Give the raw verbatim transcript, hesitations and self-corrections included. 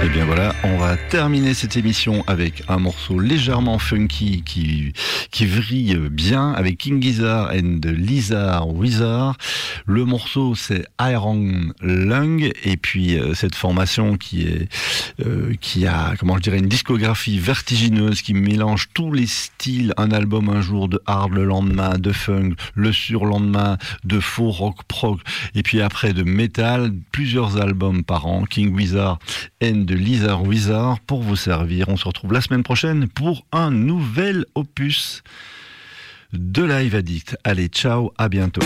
Et bien voilà, on va terminer cette émission avec un morceau légèrement funky qui, qui vrille bien avec King Gizzard and Lizard Wizard. Le morceau c'est Iron Lung et puis euh, cette formation qui est euh, qui a, comment je dirais, une discographie vertigineuse qui mélange tous les styles, un album un jour de hard, le lendemain de funk, le surlendemain de faux rock prog et puis après de métal, plusieurs albums par an. King Gizzard and de Lizard Wizard pour vous servir. On se retrouve la semaine prochaine pour un nouvel opus de Live Addict. Allez, ciao, à bientôt.